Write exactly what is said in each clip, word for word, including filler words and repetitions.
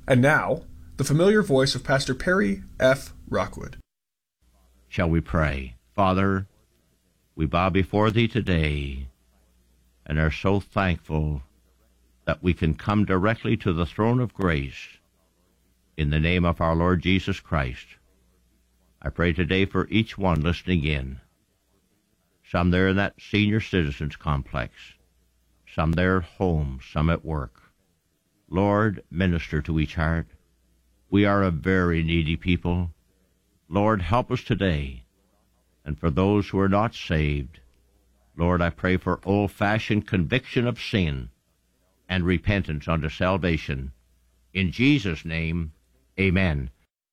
And now, the familiar voice of Pastor Perry F. Rockwood. Shall we pray? Father, we bow before Thee today and are so thankful that we can come directly to the throne of grace in the name of our Lord Jesus Christ. I pray today for each one listening in. Some there in that senior citizens complex, some there at home, some at work. Lord, minister to each heart. We are a very needy people. Lord, help us today. And for those who are not saved, Lord, I pray for old-fashioned conviction of sin and repentance unto salvation. In Jesus' name, amen.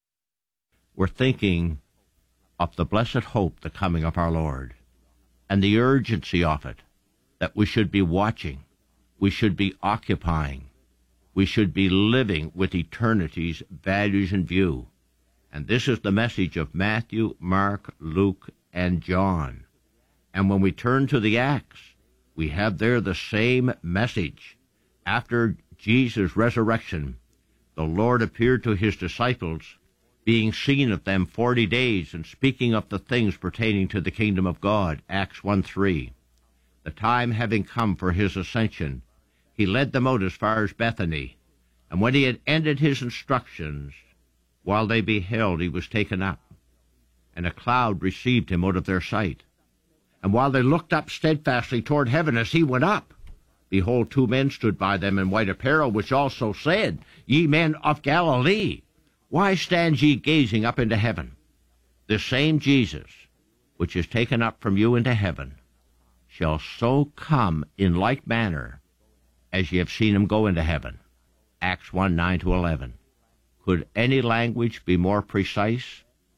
We're thinking of the blessed hope, the coming of our Lord, and the urgency of it, that we should be watching, we should be occupying, we should be living with eternity's values in view. And this is the message of Matthew, Mark, Luke, and John. And when we turn to the Acts, we have there the same message. After Jesus' resurrection, the Lord appeared to his disciples, being seen of them forty days, and speaking of the things pertaining to the kingdom of God, Acts one three. The time having come for his ascension, he led them out as far as Bethany, and when he had ended his instructions, while they beheld, he was taken up, and a cloud received him out of their sight. And while they looked up steadfastly toward heaven as he went up, behold, two men stood by them in white apparel, which also said, Ye men of Galilee, why stand ye gazing up into heaven? This same Jesus, which is taken up from you into heaven, shall so come in like manner as ye have seen him go into heaven. Acts one nine to eleven. Could any language be more precise?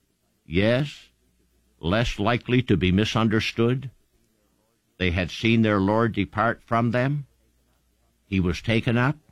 Yes, less likely to be misunderstood. They had seen their Lord depart from them. He was taken up.